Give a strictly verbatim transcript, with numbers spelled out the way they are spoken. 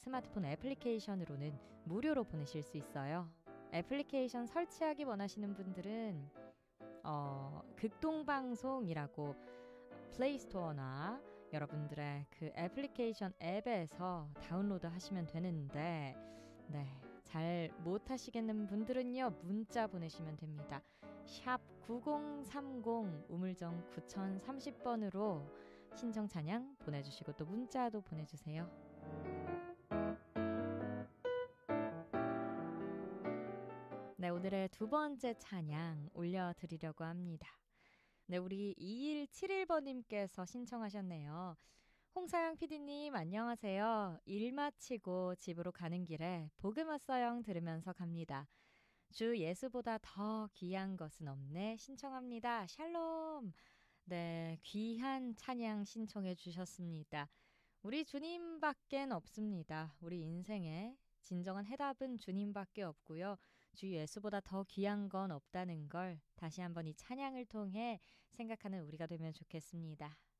스마트폰 애플리케이션으로는 무료로 보내실 수 있어요. 애플리케이션 설치하기 원하시는 분들은 어, 극동방송이라고 플레이스토어나 여러분들의 그 애플리케이션 앱에서 다운로드 하시면 되는데, 네, 잘 못하시겠는 분들은요, 문자 보내시면 됩니다. 샵 구공삼공 우물정 구공삼공 번으로 신청 찬양 보내주시고 또 문자도 보내주세요. 네, 오늘의 두 번째 찬양 올려드리려고 합니다. 네, 우리 이일칠일 번님께서 신청하셨네요. 홍사영 피디님 안녕하세요. 일 마치고 집으로 가는 길에 복음화서영 들으면서 갑니다. 주 예수보다 더 귀한 것은 없네 신청합니다. 샬롬. 네, 귀한 찬양 신청해 주셨습니다. 우리 주님밖엔 없습니다. 우리 인생에 진정한 해답은 주님밖에 없고요. 주 예수보다 더 귀한 건 없다는 걸 다시 한번 이 찬양을 통해 생각하는 우리가 되면 좋겠습니다.